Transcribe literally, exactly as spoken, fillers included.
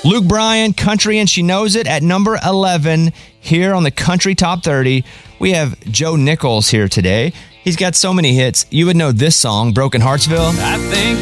Luke Bryan, Country and She Knows It at number eleven here on the Country Top thirty. We have Joe Nichols here today. He's got so many hits. You would know this song, Broken Heartsville. I think